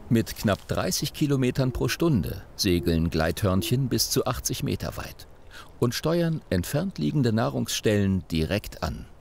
Mit knapp 30 Kilometern pro Stunde segeln Gleithörnchen bis zu 80 Meter weit und steuern entfernt liegende Nahrungsstellen direkt an.